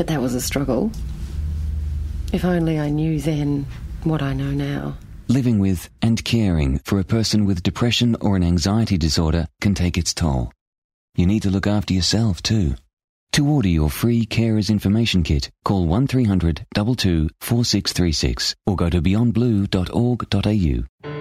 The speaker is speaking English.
But that was a struggle. If only I knew then what I know now. Living with and caring for a person with depression or an anxiety disorder can take its toll. You need to look after yourself too. To order your free Carers Information Kit, call 1300 22 4636 or go to beyondblue.org.au.